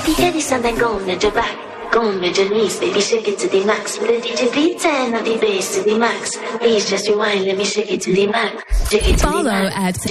Baby, anytime I go with your back, go with your knees, baby, shake it to the max. With the DJ beat and the bass to the max. Please just rewind, let me shake it to the max. Shake it to the max. Follow at